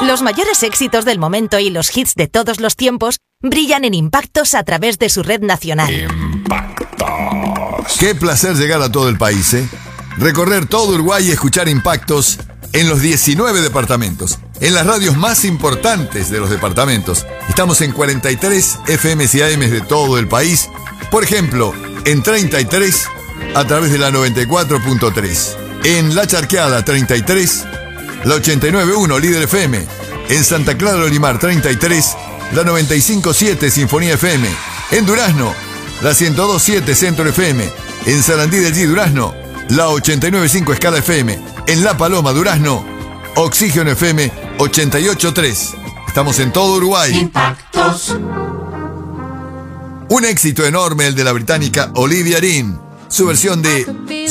Los mayores éxitos del momento y los hits de todos los tiempos brillan en Impactos a través de su red nacional. Impactos. Qué placer llegar a todo el país, ¿eh? Recorrer todo Uruguay y escuchar Impactos en los 19 departamentos, en las radios más importantes de los departamentos. Estamos en 43 FMs y AMs de todo el país. Por ejemplo, en 33 a través de la 94.3. En La Charqueada 33, la 89.1 Líder FM. En Santa Clara Olimar 33, la 95.7 Sinfonía FM. En Durazno, la 102.7 Centro FM. En Sarandí del G Durazno, la 89.5 Escala FM. En La Paloma Durazno, Oxígeno FM 88.3. Estamos en todo Uruguay. Impactos. Un éxito enorme el de la británica Olivia Dean. Su versión de